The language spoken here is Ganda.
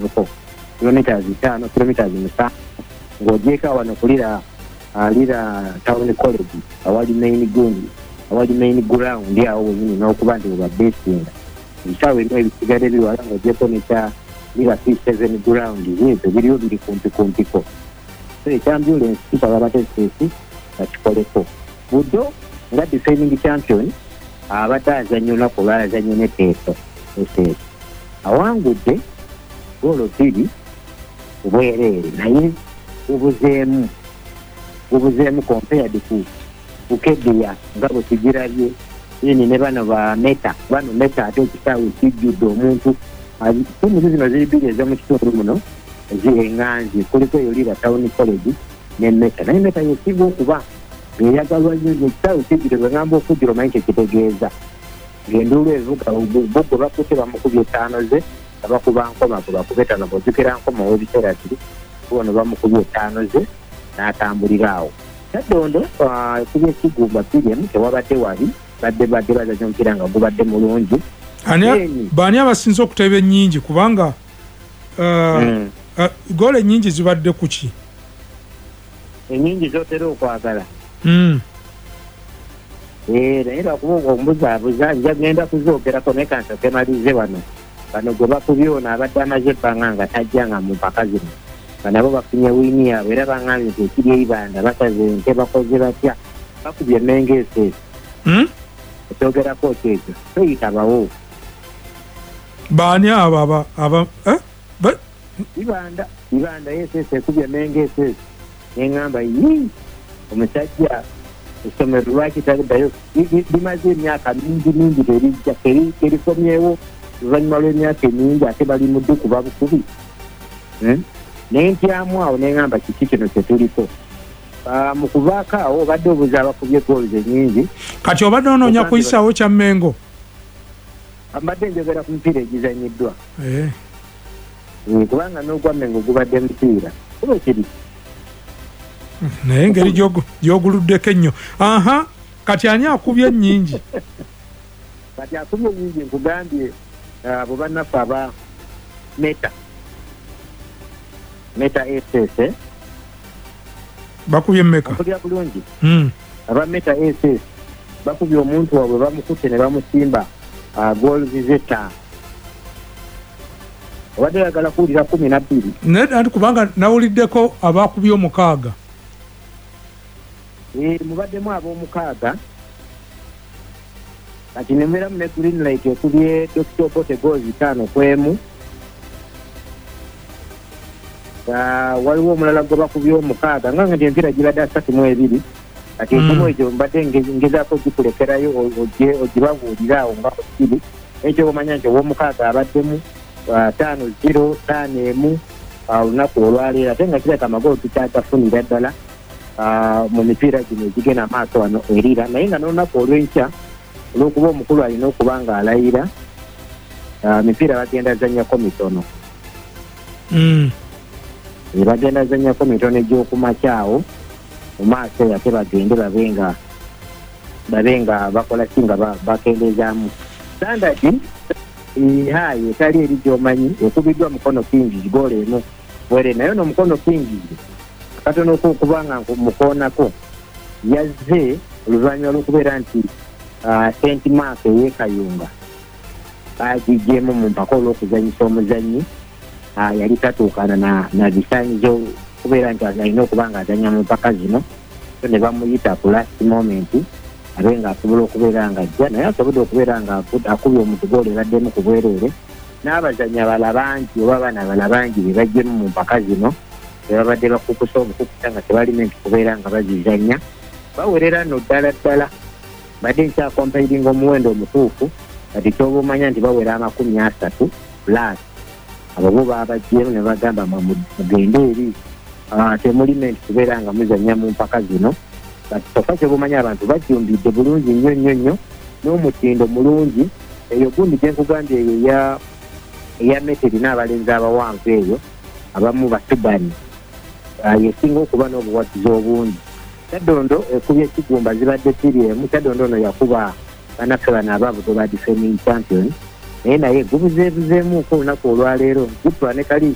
nuko kilometers 5 kilometers 5 ng'ogyeka wano kulira town college awali main ground awo wenyini n'okuba nti bwa basinga ebisaawe bino ebisigadde biwala ng'ogyeko nekya lira C7 ground ezo biriyo biri kumpiko so ekyambulensi kisaba abateesesi bakikoleko buddo nga defending champion abadde azannyo olunaku olwazannyo ne Teeso awangudde goolo 2 obwereere naye bubuzeemu compared ku Kedia nga bwe tugirabye ini ne bano Meta ate ekisaawe kijjudde omuntu tiimu zino ziri bbiri ez'omu kitundu muno eŋŋanzi kuliko eyo lira town college ne Meta naye Meta yesigwa okuba ng'eyagalwa nnyo ekisaawe kijjudde bwe ngamba okujjira omanyi kyekitegeeza ng'enduulu evuga bugwe bakutte bamukubye 5 ze nga bakuba nkoma gwe bakube 5 bw'ojjukira nkoma ow'ebiseera kiri kubono bamukubye 5 ze n'atambulira awo Kyaddondo ekubye ekigumba piriemu tewabadde wali badde bazanya omupiira nga gubadde mulungi baani abasinze okuteba ennyingi kubanga goolo ennyingi zibadde ku ki ennyingi zotera okwagala naye lwakuba ombuzaabuza nja genda kuzoogerako naye kansooke malize bano gwe bakubye ono abadde amaze ebbanga nga tajjanga mu mpaka zino nabo bafunye wiini yaabwe era baŋŋambye nti ekiri eibanda basaze ente bakoze batya bakubye Mengeese ekyogerako kyekyo toyitabawo baani abo ibanda yeseese ekubye Mengeese neŋŋamba omusajja essomero lwaki taliddayo limaze emyaka mingi terijja terikomyewo oluvannyuma lw'emyaka emingi ate bali mu dduku babukubi naye ntyamu awo neŋŋamba kiki kino kyetuliko mu kuvaako awo obadde obuza abakubye goolu ennyingi kati obadde onoonya kuyisaawo kya Mengo mbadde njogera ku mipiira egizanyiddwa kubanga n'ogwa Mengo gubadde mupiira kuba kiri naye engeri gy'oguluddeko ennyo kati ani akubye ennyingi kati akubye ennyingi nkugambye abo bannaffe aba Meta SS bakubye mmeka kulya bulungi aba Meta SS bakubye omuntu waabwe bamukutte ne bamusimba goals ze 5 obadde yagala kuwulira 12 naye anti kubanga nawuliddeko abakubye 6 mubaddemu ab'omukaaga kati nembeeramu ne green light ekubye Dr. Obote goals 5-1 waliwo omulala gwe bakubye 6 nga nti empiira gibadde 32 kati ekimu ekyo mbadde ngezaako gikulekerayo ogibabuulira awo nga kiri ekyo omanya nti ow'omukaaga abaddemu 5-0 5-1 olunaku olwaleero ate nga kireka amagoolo tukyagafunira ddala mu mipiira gino egigenda maaso wano erira naye nga n'olunaku olw'enkya olw'okuba omukulu alina okuba nga alayira mipiira bagenda zanyako mitono bagenda zanyako mitono egy'okumakyawo mu maaso ate bagende babe nga bakola ki nga bakendezaamu standard hayi etali eri gy'omanyi ekubiddwa mukono kingi goolo emu bwere naye n'omukono kingi katonoku okuba nga mukoonako yazze oluvannyuma lw'okubeera nti St. Mark ey'ekayunga bagijjemu mu mpaka olw'okuzanyisa omuzannyi yali tatuukana na bisaanyizo okubeera nti alina okuba nga azanya mu mpaka zino so ne bamuyita ku last moment abe nga asobola okubeera nga ajja naye asobodde okubeera nga akubye omuntu goolo ebaddemu ku bwereere n'abazannyi abala bangi oba abaana abala bangi be bajjemu mu mpaka zino bebabadde bakukusa obukukusa nga tebalina nti kubeera nga bazizanya bawerera nno ddala badde nkyakompairinga omuwendo omutuufu kati kyoba omanya nti bawera 30 plus abo bo babajjemu ne bagamba mugende eri temulina nti kubeera nga muzanya mu mpaka zino kati tofa kyoba omanya abantu bajumbidde bulungi nnyo n'omutindo mulungi eyo gundi gyenkugambye eyo eya Meteri n'abalenzi abawanvu eyo abamu basubani yesinga okuba n'obuwagizi obungi Kyaddondo ekubye ekigumba zibadde piriemu Kyaddondo ono yakuba bannaffe bano abaavu ba defending champion naye gubuzeebuzeemuuko olunaku olwaleero gutwa ne kali